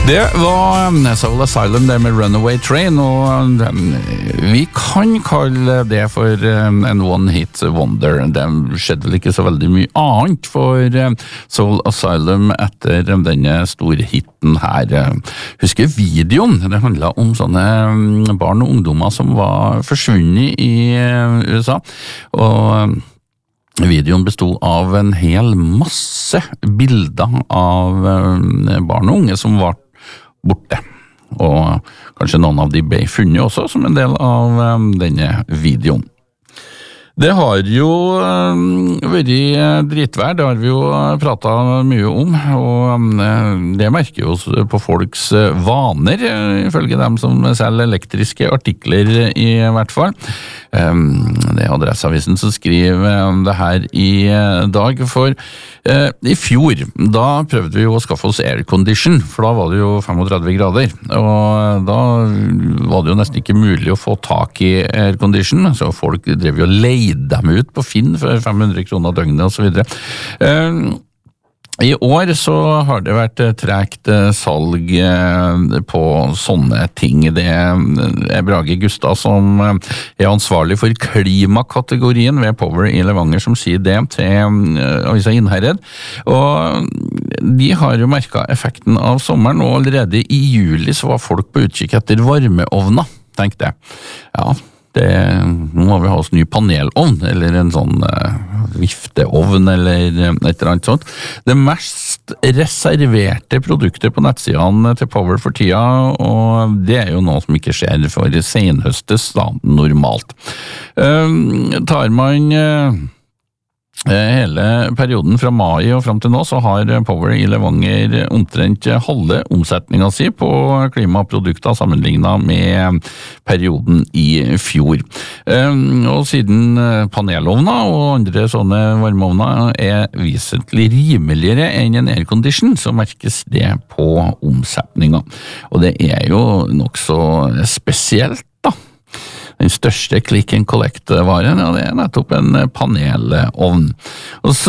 Det var Soul Asylum det med Runaway Train, og vi kan kalle det for en one-hit wonder. Det skjedde vel ikke så veldig mye annet for Soul Asylum etter denne store hitten her. Husker videoen? Det handlet om sånne barn og ungdommer som var forsvunnet i USA, og videoen bestod av en hel masse bilder av barn og unge som var borte, og kanskje noen av de ble funnet også som en del av denne videoen. Det har jo vært dritvær, det har vi jo pratet mye om, og det merker jo på folks vaner, ifølge dem som selger elektriske artikler i hvert fall. Det er Adresseavisen som skriver det her i dag, for i fjor, da prøvde vi jo å skaffe oss aircondition, for da var det jo 35 grader, og da var det jo nesten ikke mulig å få tak i aircondition, så folk drev jo og leide dem ut på Finn for 500 kroner døgnet og så videre. I år så har det vært tregt salg på sånne ting. Det er Brage Gustad som er ansvarlig for klimakategorien ved Power i Levanger som sier det til Avisa Innherred. Og de har jo merket effekten av sommeren, og allerede i juli så var folk på utkikk etter varmeovner, tenkte jeg. Ja, nå må vi ha oss ny panelovn, eller en sånn vifteovn, eller et eller annet sånt. Det mest reserverte produktet på nettsidene til Power for tida, og det er jo noe som ikke skjer for senhøstes da, normalt. Tar man hele perioden fra mai og frem til nå, så har Power i Levanger omtrent halve omsetningen si på klimaprodukter sammenlignet med perioden i fjor. Og siden panelovner og andre sånne varmeovner er vesentlig rimeligere enn en aircondition, så merkes det på omsetningen. Og det er jo nok så spesielt da. Den største click and collect-varen, ja, det er nettopp en panelovn. Og så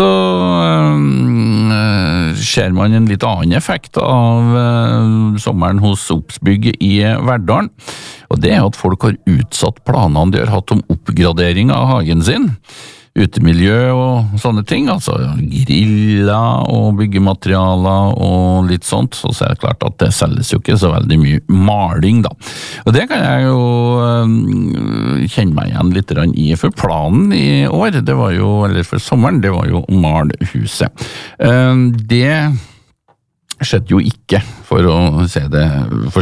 ser man en litt annen effekt av sommeren hos Obsbygg i Verdalen, og det er at folk har utsatt planene de har hatt om oppgradering av hagen sin. Utemiljø og sånne ting, altså griller og byggematerialer og litt sånt, så er det klart at det selges jo ikke så veldig mye maling da. Og det kan jeg jo kjenne meg igjen litt i, for planen i år, det var jo, eller for sommeren, det var jo å male huset. Det skjedde jo ikke, for å se det